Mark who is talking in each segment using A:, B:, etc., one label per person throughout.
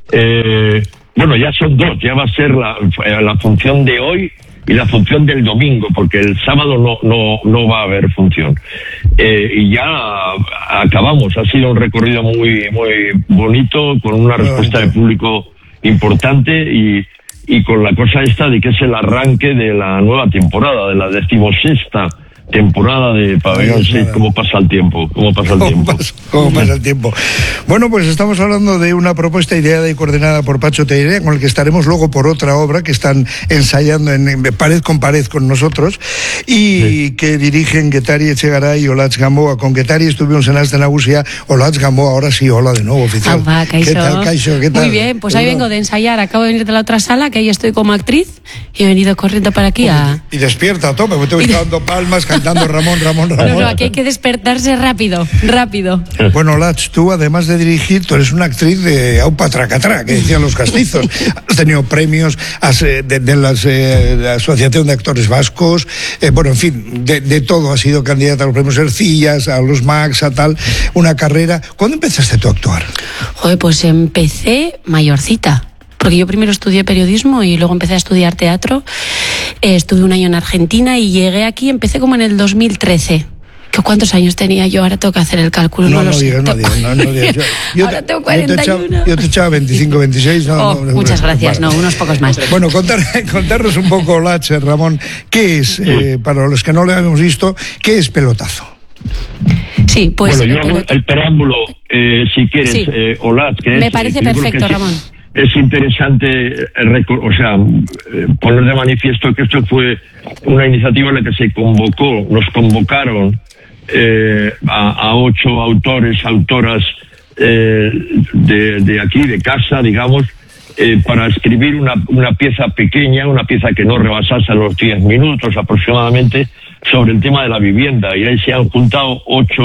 A: Bueno, ya son dos, ya va a ser la función de hoy y la función del domingo, porque el sábado no va a haber función. Y ya acabamos, ha sido un recorrido muy bonito, con una respuesta de público importante y con la cosa esta de que es el arranque de la nueva temporada, de la 16ª temporada de Pabellón 6. ¿Cómo pasa el tiempo? ¿Cómo pasa el tiempo?
B: Bueno, pues estamos hablando de una propuesta ideada y coordinada por Pacho Teiré, con el que estaremos luego por otra obra que están ensayando en pared con pared con nosotros, y que dirigen Guetari Echegaray y Olatz Gamboa. Con Guetari estuvimos en Aste Nagusia, Olatz Gamboa, ahora sí, hola de nuevo, oficial.
C: ¿Qué tal, Kaixo? ¿Qué tal? Muy bien, pues ahí vengo de ensayar, acabo de venir de la otra sala, que ahí estoy como actriz, y he venido corriendo para aquí
B: Y despierta, tome, me estoy dando palmas, cantando Ramón.
C: No, aquí hay que despertarse rápido.
B: Bueno, Olatz, tú además de dirigir, tú eres una actriz de aupa tracatrá, que decían los castizos. Has tenido premios de la Asociación de Actores Vascos, bueno, en fin, de todo. Has sido candidata a los premios Ercillas, a los Max, a tal, una carrera. ¿Cuándo empezaste tú a actuar?
C: Joder, pues empecé mayorcita. Porque yo primero estudié periodismo y luego empecé a estudiar teatro. Estuve un año en Argentina y llegué aquí, empecé como en el 2013. ¿Cuántos años tenía yo? Ahora tengo que hacer el cálculo.
B: No digas.
C: Ahora tengo 41.
B: Yo te echaba 25, 26.
C: Muchas gracias, vale. Unos pocos más.
B: Bueno, contarnos un poco, Olatz, Ramón, ¿qué es, para los que no lo hemos visto, qué es Pelotazo?
C: Sí, pues...
A: Bueno, yo el preámbulo, si quieres, sí. Olatz, que
C: me parece perfecto, Ramón.
A: Es interesante, poner de manifiesto que esto fue una iniciativa en la que nos convocaron a 8 autoras de aquí, de casa, digamos, para escribir una pieza pequeña, una pieza que no rebasase los 10 minutos aproximadamente, sobre el tema de la vivienda. Y ahí se han juntado 8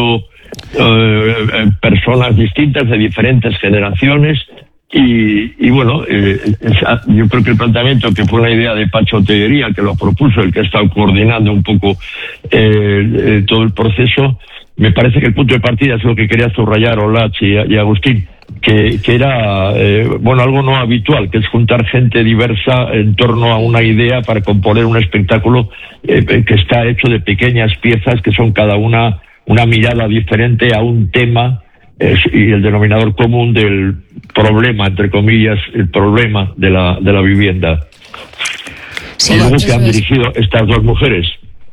A: personas distintas de diferentes generaciones. Y bueno, yo creo que el planteamiento, que fue una idea de Pacho Tejería, que lo propuso, el que ha estado coordinando un poco todo el proceso, me parece que el punto de partida es lo que quería subrayar Olatz y Agustín, que era algo no habitual, que es juntar gente diversa en torno a una idea para componer un espectáculo que está hecho de pequeñas piezas que son cada una mirada diferente a un tema, y el denominador común del problema, entre comillas, el problema de la vivienda. Sí, y luego que han dirigido estas dos mujeres.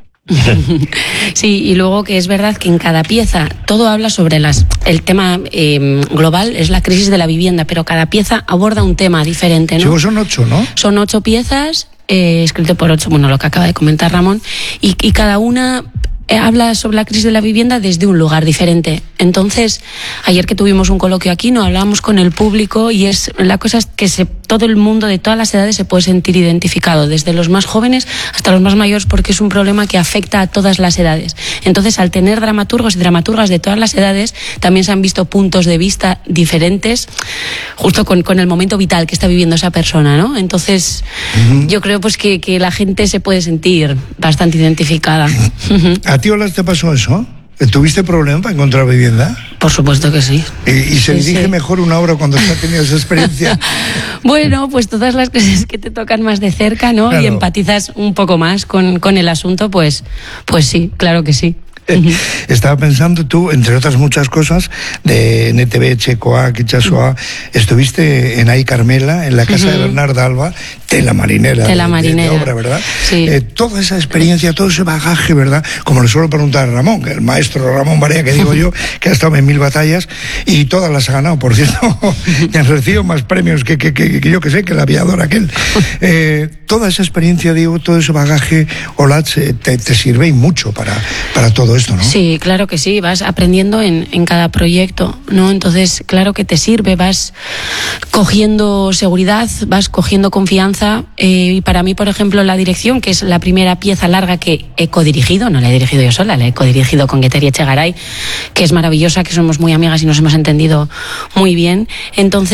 C: Sí, y luego que es verdad que en cada pieza todo habla sobre el tema global, es la crisis de la vivienda, pero cada pieza aborda un tema diferente, ¿no?
B: Sí, son 8, ¿no?
C: Son 8 piezas, escrito por 8, lo que acaba de comentar Ramón, y cada una habla sobre la crisis de la vivienda desde un lugar diferente. Entonces, ayer que tuvimos un coloquio aquí, nos hablábamos con el público, y la cosa es que todo el mundo de todas las edades se puede sentir identificado, desde los más jóvenes hasta los más mayores, porque es un problema que afecta a todas las edades. Entonces, al tener dramaturgos y dramaturgas de todas las edades, también se han visto puntos de vista diferentes, justo con el momento vital que está viviendo esa persona, ¿no? Entonces, yo creo pues que la gente se puede sentir bastante identificada.
B: ¿A ti, Olatz, te pasó eso? ¿Tuviste problema para encontrar vivienda?
C: Por supuesto que sí.
B: ¿Y se dirige mejor una obra cuando se ha tenido esa experiencia?
C: Bueno, pues todas las cosas que te tocan más de cerca, ¿no? Claro. Y empatizas un poco más con el asunto, pues sí, claro que sí.
B: Estaba pensando, tú, entre otras muchas cosas, de NTV, Checoac, Itxasoa, estuviste en Ay Carmela, en la casa de Bernarda Alba, tela marinera. De obra, ¿verdad?
C: Sí.
B: Toda esa experiencia, todo ese bagaje, ¿verdad? Como le suelo preguntar a Ramón, que el maestro Ramón Barea, que digo yo, que ha estado en 1000 batallas, y todas las ha ganado, por cierto, y han recibido más premios que yo que sé, que el aviador aquel. Toda esa experiencia, digo, todo ese bagaje, Olatz, te sirve y mucho para todo esto, ¿no?
C: Sí, claro que sí, vas aprendiendo en cada proyecto, ¿no? Entonces, claro que te sirve, vas cogiendo seguridad, vas cogiendo confianza, y para mí, por ejemplo, la dirección, que es la primera pieza larga que he codirigido, no la he dirigido yo sola, la he codirigido con Guetari Echegaray, que es maravillosa, que somos muy amigas y nos hemos entendido muy bien. Entonces,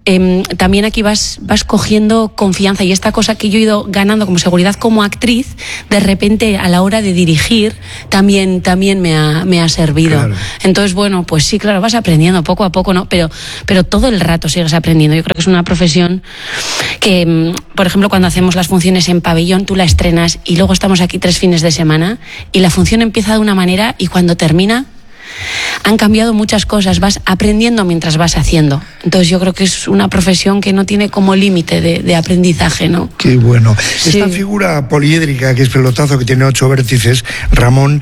C: también aquí vas cogiendo confianza, y esta cosa que yo he ido ganando como seguridad como actriz, de repente a la hora de dirigir también me ha servido.
B: Claro.
C: Entonces, bueno, pues sí, claro, vas aprendiendo poco a poco, ¿no? Pero todo el rato sigues aprendiendo. Yo creo que es una profesión que, por ejemplo, cuando hacemos las funciones en Pabellón, tú la estrenas y luego estamos aquí 3 fines de semana y la función empieza de una manera y cuando termina han cambiado muchas cosas, vas aprendiendo mientras vas haciendo. Entonces yo creo que es una profesión que no tiene como límite de aprendizaje, ¿no?
B: Qué bueno.
C: Sí.
B: Esta figura poliédrica, que es pelotazo, que tiene 8 vértices, Ramón,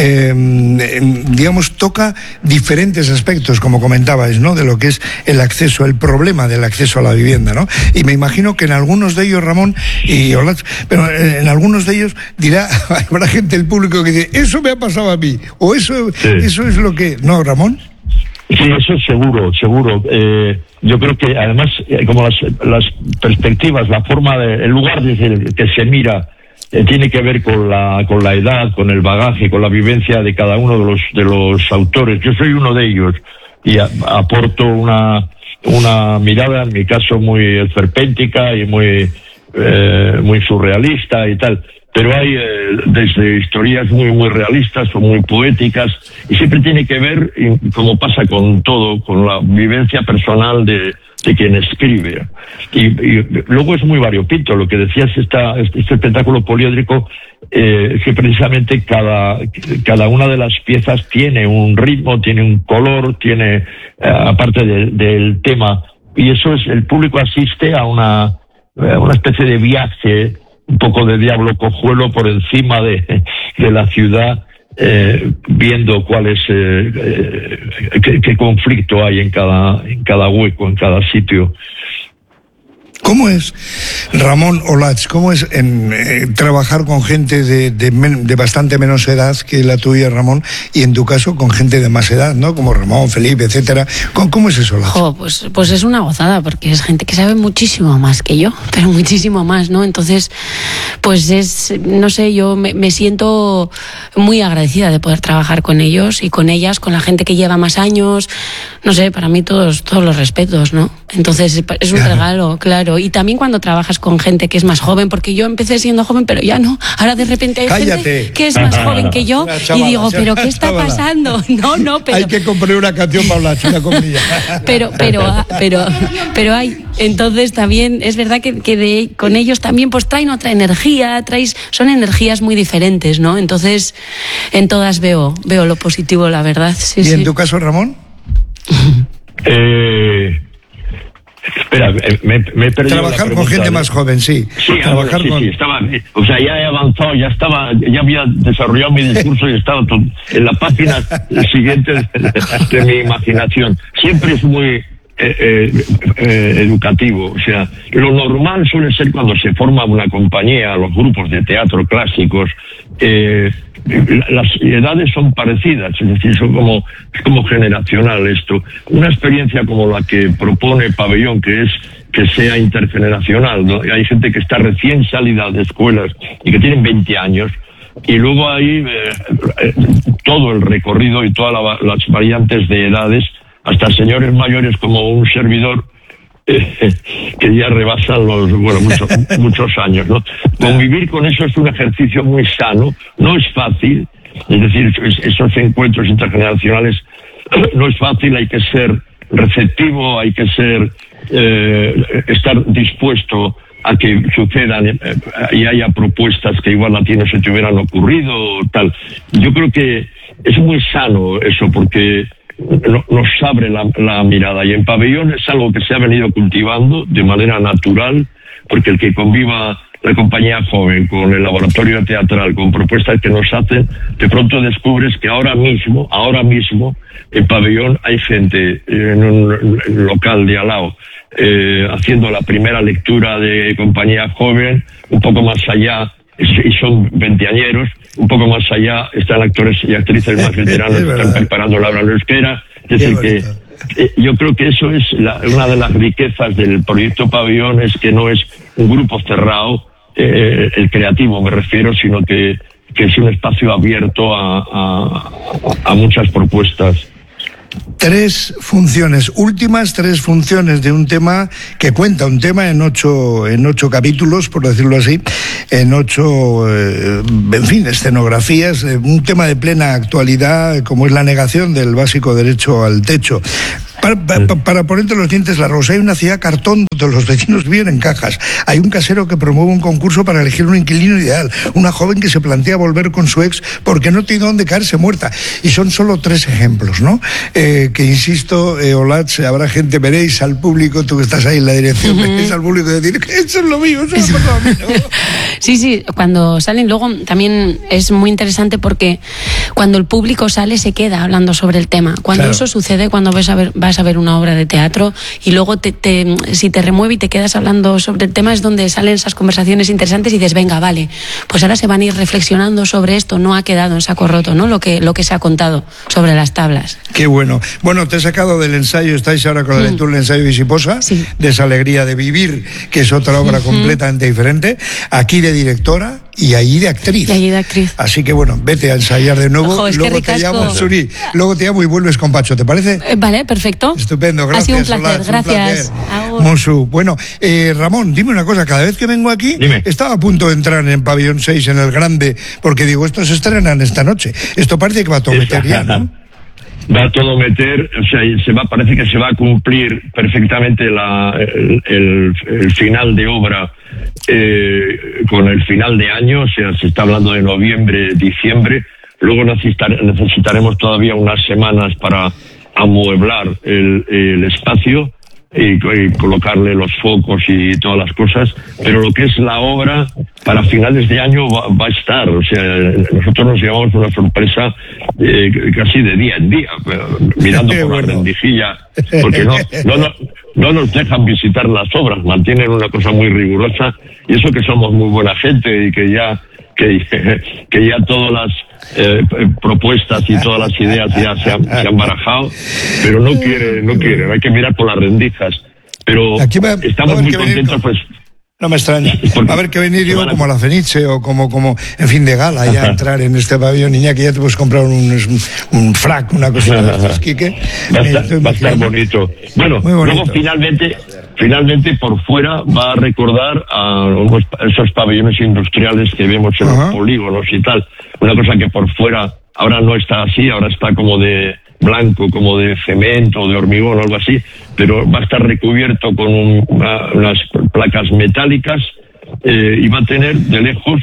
B: digamos, toca diferentes aspectos, como comentabais, ¿no? De lo que es el acceso, el problema del acceso a la vivienda, ¿no? Y me imagino que en algunos de ellos, Ramón, y hola, pero en algunos de ellos habrá gente del público que dice, eso me ha pasado a mí, o eso es lo que... ¿No, Ramón?
A: Sí, eso es seguro. Yo creo que además, como las perspectivas, la forma el lugar desde el que se mira, tiene que ver con la edad, con el bagaje, con la vivencia de cada uno de los autores. Yo soy uno de ellos y aporto una mirada, en mi caso, muy esperpéntica y muy surrealista y tal. Pero hay desde historias muy, muy realistas o muy poéticas, y siempre tiene que ver, como pasa con todo, con la vivencia personal de quien escribe. Y luego es muy variopinto. Lo que decías, este espectáculo poliédrico, que precisamente cada una de las piezas tiene un ritmo, tiene un color, tiene, aparte del tema, y eso es, el público asiste a una especie de viaje, un poco de diablo cojuelo por encima de la ciudad, viendo cuál es qué conflicto hay en cada hueco, en cada sitio.
B: ¿Cómo es, Ramón Olatz, cómo es trabajar con gente de bastante menos edad que la tuya, Ramón, y en tu caso con gente de más edad, ¿no? Como Ramón, Felipe, etcétera. ¿Cómo es eso, Olatz?
C: Pues es una gozada, porque es gente que sabe muchísimo más que yo, pero muchísimo más, ¿no? Entonces, pues no sé, yo me siento muy agradecida de poder trabajar con ellos y con ellas, con la gente que lleva más años, no sé, para mí todos los respetos, ¿no? Entonces es un regalo, claro. Y también cuando trabajas con gente que es más joven, porque yo empecé siendo joven, pero ya no. Ahora de repente hay gente que es más joven que yo y digo, ¿pero qué está pasando? No, pero...
B: Hay que componer una canción para hablar, una comilla.
C: pero hay... Entonces también es verdad que con ellos también pues traen otra energía, son energías muy diferentes, ¿no? Entonces en todas veo lo positivo, la verdad. Sí,
B: ¿Y en tu caso, Ramón?
A: Espera, me he perdido.
B: Trabajar con gente más joven, sí.
A: Sí, trabajar sí, estaba, o sea, ya he avanzado, ya había desarrollado mi discurso y estaba en la página siguiente de mi imaginación. Siempre es muy educativo, o sea, lo normal suele ser cuando se forma una compañía, los grupos de teatro clásicos, las edades son parecidas, es decir, es como generacional esto. Una experiencia como la que propone Pabellón, que sea intergeneracional, ¿no? Hay gente que está recién salida de escuelas y que tienen 20 años, y luego hay todo el recorrido y todas las variantes de edades, hasta señores mayores como un servidor, que ya rebasan muchos años, ¿no? Convivir con eso es un ejercicio muy sano, no es fácil, es decir, esos encuentros intergeneracionales no es fácil, hay que ser receptivo, hay que estar dispuesto a que sucedan y haya propuestas que igual a ti no se te hubieran ocurrido, tal. Yo creo que es muy sano eso, porque nos abre la mirada, y en Pabellón es algo que se ha venido cultivando de manera natural, porque el que conviva la compañía joven con el laboratorio teatral, con propuestas que nos hacen, de pronto descubres que ahora mismo en Pabellón hay gente en un local de al lado haciendo la primera lectura de compañía joven, un poco más allá, y son veinteañeros, un poco más allá están actores y actrices más veteranos que están preparando la obra en euskera. Es decir, que yo creo que eso es una de las riquezas del proyecto Pabellón, es que no es un grupo cerrado, el creativo me refiero, sino que es un espacio abierto a muchas propuestas.
B: 3 funciones, últimas 3 funciones de un tema que cuenta, un tema en 8 capítulos, por decirlo así, en 8, en fin, escenografías, un tema de plena actualidad como es la negación del básico derecho al techo. Para ponerte los dientes largos, hay una ciudad cartón donde los vecinos viven en cajas. Hay un casero que promueve un concurso para elegir un inquilino ideal. Una joven que se plantea volver con su ex porque no tiene dónde caerse muerta. Y son solo 3 ejemplos, ¿no? Que insisto, Olatz, habrá gente, veréis al público, tú que estás ahí en la dirección, veréis al público decir que eso es lo mío, eso es lo mío.
C: Sí, cuando salen luego también es muy interesante porque cuando el público sale se queda hablando sobre el tema. Cuando
B: Claro.
C: eso sucede, cuando vas a ver una obra de teatro y luego si te remueve y te quedas hablando sobre el tema, es donde salen esas conversaciones interesantes y dices, venga, vale, pues ahora se van a ir reflexionando sobre esto, no ha quedado en saco roto, ¿no? Lo que se ha contado sobre las tablas.
B: Qué bueno. Bueno, te he sacado del ensayo, estáis ahora con la lectura del ensayo Visiposa,
C: Sí.
B: de esa alegría de vivir, que es otra obra completamente diferente, aquí de directora y allí de actriz.
C: Y allí de actriz.
B: Así que bueno, vete a ensayar de nuevo,
C: Ojo, es que
B: luego te
C: ricasco.
B: llamo, Suri, luego te llamo y vuelves con Pacho, ¿te parece?
C: Vale, perfecto.
B: Estupendo, gracias.
C: Ha sido un placer,
B: Olatz, un
C: gracias.
B: placer.
C: Agur.
B: Monsu. Bueno, Ramón, dime una cosa, cada vez que vengo aquí,
A: Dime.
B: estaba a punto de entrar en Pabellón 6, en el Grande, porque digo, estos se estrenan esta noche. Esto parece que va a meter ya, ¿no?
A: Va a todo meter, o sea, parece que se va a cumplir perfectamente el final de obra con el final de año, o sea, se está hablando de noviembre, diciembre. Luego necesitaremos todavía unas semanas para amueblar el espacio y colocarle los focos y todas las cosas, pero lo que es la obra para finales de año va a estar, o sea, nosotros nos llevamos una sorpresa casi de día en día, mirando por la rendijilla, porque no nos dejan visitar las obras, mantienen una cosa muy rigurosa, y eso que somos muy buena gente y que ya todas las propuestas y todas las ideas ya se han barajado, pero no quieren, hay que mirar por las rendijas. Pero estamos muy contentos, pues.
B: No me extraña. Va a haber que venir yo como a la Fenice o como en fin de gala ya a entrar en este pabellón, niña, que ya te puedes comprar un frac, una cosa de estas, Quique.
A: Va a estar bonito. Bueno,
B: muy bonito.
A: Luego finalmente por fuera va a recordar a esos pabellones industriales que vemos en los polígonos y tal. Una cosa que por fuera ahora no está así, ahora está como de blanco, como de cemento, de hormigón o algo así, pero va a estar recubierto con unas placas metálicas y va a tener de lejos,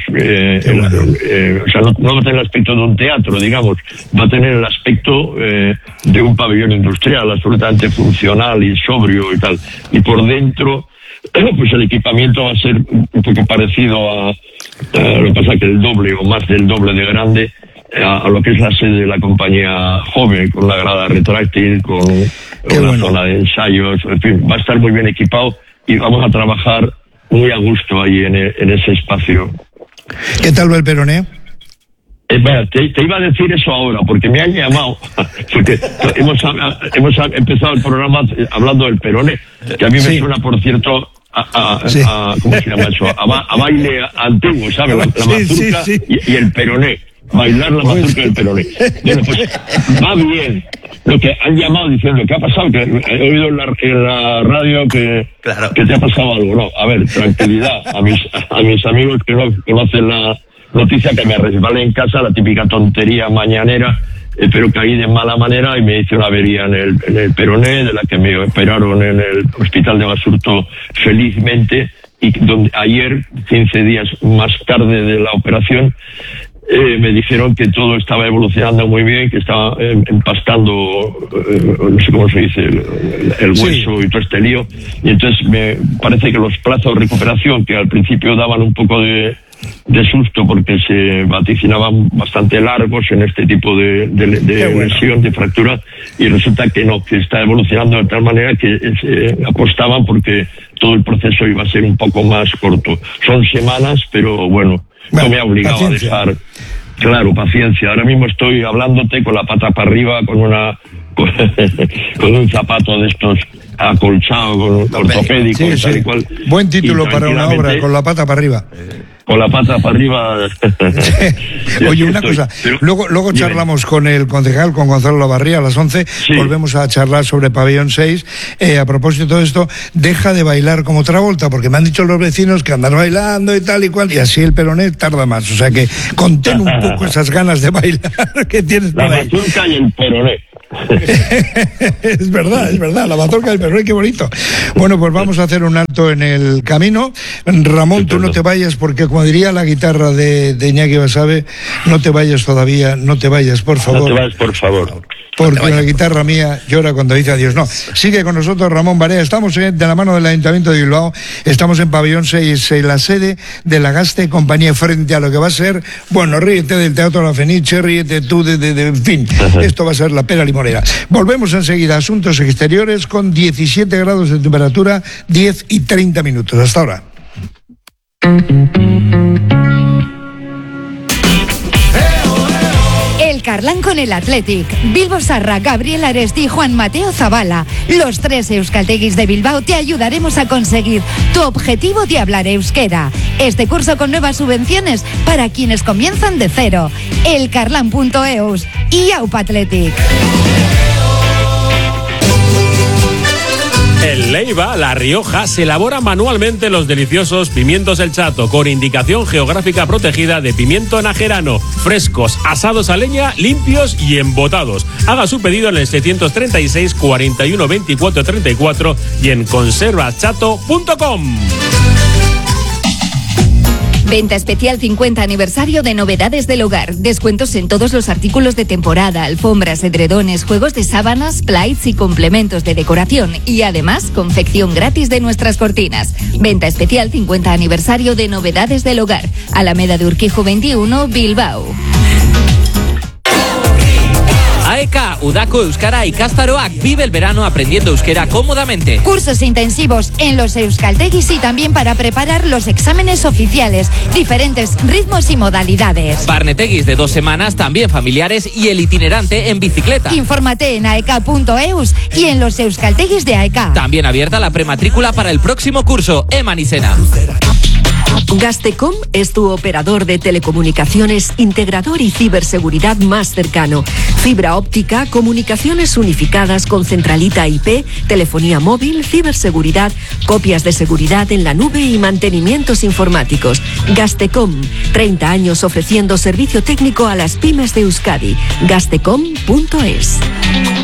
A: o sea, no va a tener el aspecto de un teatro, digamos, va a tener el aspecto de un pabellón industrial, absolutamente funcional y sobrio y tal. Y por dentro, pues el equipamiento va a ser un poco parecido a lo que pasa que el doble o más del doble de grande a lo que es la sede de la compañía joven, con la grada retráctil, con una zona de ensayos, en fin, va a estar muy bien equipado y vamos a trabajar muy a gusto ahí en ese espacio.
B: ¿Qué tal va el Peroné?
A: Te iba a decir eso ahora, porque me han llamado, porque hemos empezado el programa hablando del Peroné, que a mí me suena, por cierto, ¿cómo se llama eso? A baile antiguo, ¿sabes? La mazurca y el Peroné. Bailar la mazurca del Peroné. Bueno, pues va bien. Lo que han llamado diciendo, ¿qué ha pasado? Que he oído en la radio que te ha pasado algo. No, a ver, tranquilidad. A mis amigos que no conocen la noticia, que me resbalé en casa, la típica tontería mañanera, pero caí de mala manera y me hice una avería en el Peroné, de la que me operaron en el hospital de Basurto felizmente, y donde ayer, 15 días más tarde de la operación, me dijeron que todo estaba evolucionando muy bien, que estaba empastando, no sé cómo se dice, el hueso y todo este lío. Y entonces me parece que los plazos de recuperación, que al principio daban un poco de susto porque se vaticinaban bastante largos en este tipo de lesión, de fractura, y resulta que no, que está evolucionando de tal manera que apostaban porque todo el proceso iba a ser un poco más corto. Son semanas, pero bueno, no me ha obligado paciencia. A dejar. Claro, paciencia. Ahora mismo estoy hablándote con la pata para arriba, con un zapato de estos acolchado, ortopédico, tal y cual.
B: Buen título para una obra, con la pata para arriba.
A: con la pata para arriba.
B: Oye, una cosa, luego charlamos con el concejal, con Gonzalo Lavarría, a las 11, volvemos a charlar sobre Pabellón 6. A propósito de todo esto, deja de bailar como Travolta, porque me han dicho los vecinos que andan bailando y tal y cual, y así el peronet tarda más. O sea que contén un poco esas ganas de bailar que tienes por ahí.
A: La mazurca y el peronet.
B: Es verdad, la mazorca del perro, qué bonito. Bueno, pues vamos a hacer un alto en el camino. Ramón, tú no te vayas, porque como diría la guitarra de Iñaki Basabe, no te vayas todavía, no te vayas, por favor.
A: No te vayas, por favor.
B: Porque la guitarra mía llora cuando dice adiós. No, sigue con nosotros Ramón Barea. Estamos de la mano del Ayuntamiento de Bilbao. Estamos en Pabellón 6, la sede de la Gaste Compañía, frente a lo que va a ser, bueno, ríete del Teatro La Fenice, ríete tú en fin, esto va a ser la pera limonera. Volvemos enseguida a Asuntos Exteriores con 17 grados de temperatura, 10 y 30 minutos. Hasta ahora.
D: El Carlán con el Athletic, Bilbo Sarra, Gabriel Aresti y Juan Mateo Zabala. Los 3 euskalteguis de Bilbao te ayudaremos a conseguir tu objetivo de hablar euskera. Este curso con nuevas subvenciones para quienes comienzan de cero. Elcarlan.eus y Aupa Athletic.
E: En Leiva, La Rioja, se elaboran manualmente los deliciosos pimientos El Chato, con indicación geográfica protegida de pimiento najerano, frescos, asados a leña, limpios y embotados. Haga su pedido en el 636 41 24 34 y en conservaschato.com.
D: Venta especial 50 aniversario de Novedades del Hogar. Descuentos en todos los artículos de temporada, alfombras, edredones, juegos de sábanas, plaits y complementos de decoración. Y además, confección gratis de nuestras cortinas. Venta especial 50 aniversario de Novedades del Hogar. Alameda de Urquijo 21, Bilbao.
F: AEK, Udako Euskara Ikastaroak, vive el verano aprendiendo euskera cómodamente.
D: Cursos intensivos en los euskalteguis y también para preparar los exámenes oficiales, diferentes ritmos y modalidades.
F: Barneteguis de 2 semanas, también familiares, y el itinerante en bicicleta.
D: Infórmate en aek.eus y en los euskalteguis de AEK.
F: También abierta la prematrícula para el próximo curso, Eman Isena.
G: Gastecom es tu operador de telecomunicaciones, integrador y ciberseguridad más cercano. Fibra óptica, comunicaciones unificadas con centralita IP, telefonía móvil, ciberseguridad, copias de seguridad en la nube y mantenimientos informáticos. Gastecom, 30 años ofreciendo servicio técnico a las pymes de Euskadi. Gastecom.es.